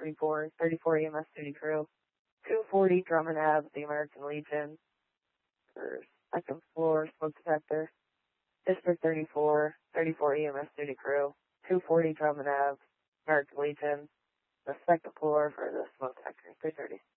34, 34 EMS duty crew. 240 Drummond Ave, the American Legion. For second floor smoke detector. District 34, 34 EMS duty crew. 240 Drummond Ave, American Legion. The second floor for the smoke detector, 330.